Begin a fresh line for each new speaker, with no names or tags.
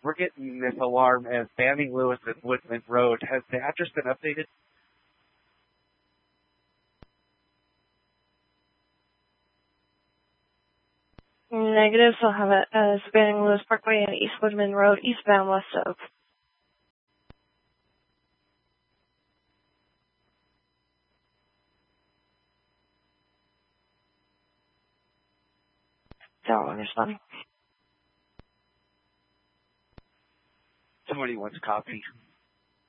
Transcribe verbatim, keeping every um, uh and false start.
we're getting this alarm as Banning Lewis and Woodman Road. Has the address been updated?
Negative, so I'll have it as Banning Lewis Parkway and East Woodman Road, eastbound West Oak. Don't respond.
Somebody wants coffee.